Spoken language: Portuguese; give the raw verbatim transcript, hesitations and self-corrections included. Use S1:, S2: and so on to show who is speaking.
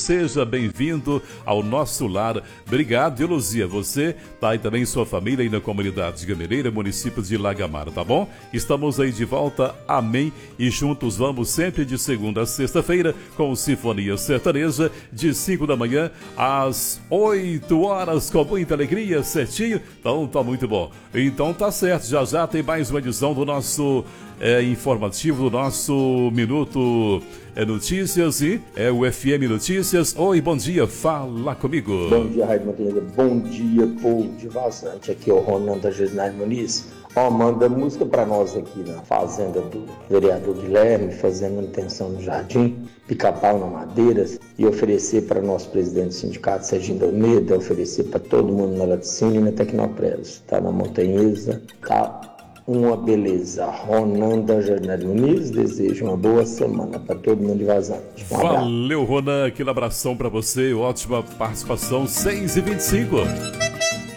S1: Seja bem-vindo ao nosso lar. Obrigado, viu, Luzia? Você, tá, e também sua família aí na comunidade de Gameleira, município de Lagamar, tá bom? Estamos aí de volta, amém, e juntos vamos sempre de segunda a sexta-feira com Sinfonia Sertaneja, de cinco da manhã às oito horas, com muita alegria, certinho? Então tá muito bom. Então tá certo, já já tem mais uma edição do nosso é, informativo, do nosso Minuto é, Notícias, e é o F M Notícias. Oi, bom dia, fala comigo.
S2: Bom dia, Rádio Montenegro. Bom dia, povo de Vazante. Aqui é o Ronan da Gesinais Muniz. Ó, manda música pra nós aqui na fazenda do vereador Guilherme, fazendo manutenção no jardim, pica-pau na Madeiras, e oferecer para nosso presidente do sindicato, Serginho Almeida, oferecer para todo mundo na Laticínio e na Tecnoprelos. Tá na Montanhesa, tá uma beleza. Ronan da Gesinais Muniz, desejo uma boa semana para todo mundo de Vazante. Um
S1: Valeu, Ronan, aquele abração para você, ótima participação, seis e vinte e cinco.